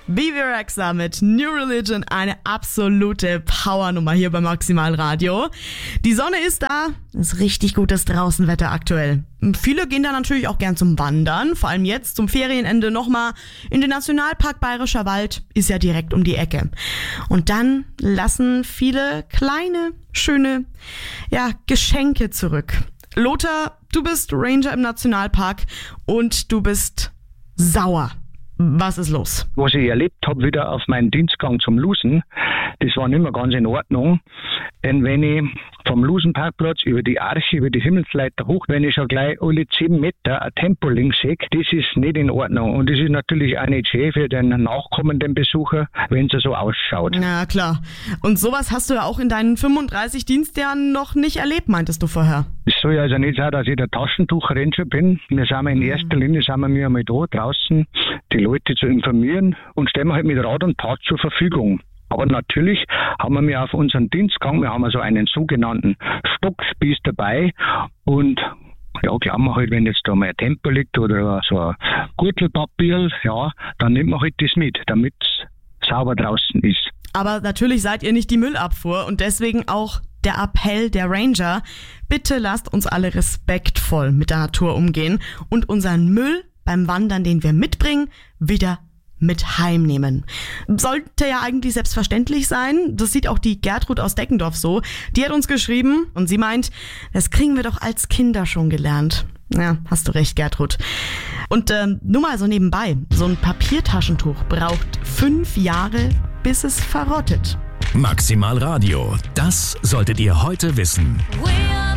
Bebe Rexha mit New Religion, eine absolute Powernummer hier bei Maximal Radio. Die Sonne ist da, ist richtig gutes Draußenwetter aktuell. Viele gehen da natürlich auch gern zum Wandern, vor allem jetzt zum Ferienende nochmal in den Nationalpark Bayerischer Wald, ist ja direkt um die Ecke. Und dann lassen viele kleine, schöne, Geschenke zurück. Lothar, du bist Ranger im Nationalpark und du bist sauer. Was ist los? Was ich erlebt habe wieder auf meinen Dienstgang zum Lusen, das war nicht mehr ganz in Ordnung. Denn wenn ich vom Lusenparkplatz über die Arche, über die Himmelsleiter hoch, wenn ich schon gleich alle 10 Meter ein Tempolimit sehe, das ist nicht in Ordnung. Und das ist natürlich auch nicht schön für den nachkommenden Besucher, wenn es so ausschaut. Ja, klar. Und sowas hast du ja auch in deinen 35 Dienstjahren noch nicht erlebt, meintest du vorher. Es soll ja also nicht sein, dass ich der Taschentuchranger bin. Wir sind in erster Linie einmal da draußen, die Leute zu informieren und stellen wir halt mit Rat und Tat zur Verfügung. Aber natürlich haben wir auf unseren Dienstgang, wir haben also einen sogenannten Stockspieß dabei und glauben wir halt, wenn jetzt da mal ein Tempo liegt oder so ein Gürtelpapier, dann nimmt man halt das mit, damit es sauber draußen ist. Aber natürlich seid ihr nicht die Müllabfuhr und deswegen auch der Appell der Ranger. Bitte lasst uns alle respektvoll mit der Natur umgehen und unseren Müll beim Wandern, den wir mitbringen, wieder mit heimnehmen. Sollte ja eigentlich selbstverständlich sein. Das sieht auch die Gertrud aus Deckendorf so. Die hat uns geschrieben und sie meint, das kriegen wir doch als Kinder schon gelernt. Ja, hast du recht, Gertrud. Und nur mal so nebenbei, so ein Papiertaschentuch braucht 5 Jahre, bis es verrottet. Maximal Radio, das solltet ihr heute wissen.